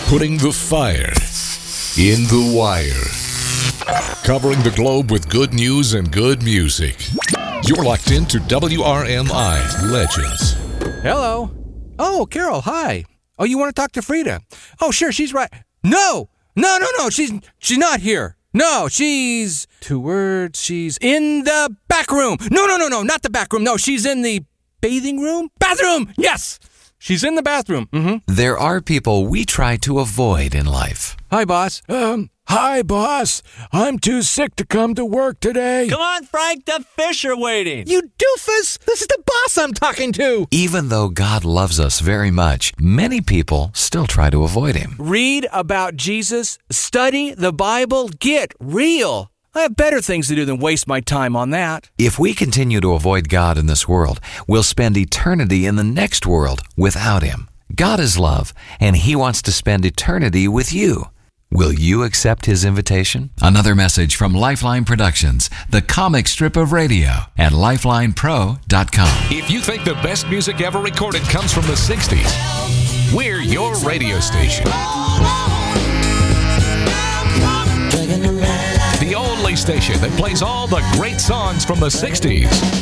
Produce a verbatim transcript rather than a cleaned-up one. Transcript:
Putting the fire in the wire. Covering the globe with good news and good music. You're locked into W R M I Legends. Hello. Oh, Carol, hi. Oh, you want to talk to Frida? Oh, sure, she's right. No! No, no, no, she's she's not here. No, she's... Two words, she's in the back room. No, no, no, no, not the back room. No, she's in the bathing room? Bathroom! Yes! She's in the bathroom. Mm-hmm. There are people we try to avoid in life. Hi, boss. Um, hi, boss. I'm too sick to come to work today. Come on, Frank, the fish are waiting. You doofus! This is the boss I'm talking to! Even though God loves us very much, many people still try to avoid him. Read about Jesus, study the Bible, get real. I have better things to do than waste my time on that. If we continue to avoid God in this world, we'll spend eternity in the next world without him. God is love, and he wants to spend eternity with you. Will you accept his invitation? Another message from Lifeline Productions, the comic strip of radio, at lifeline pro dot com. If you think the best music ever recorded comes from the sixties, we're your radio station. The only station that plays all the great songs from the sixties.